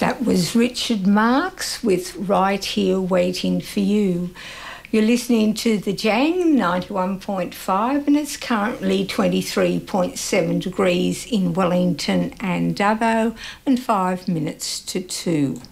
That was Richard Marx with Right Here Waiting for You. You're listening to The Jang 91.5 and it's currently 23.7 degrees in Wellington and Dubbo and 5 minutes to 2.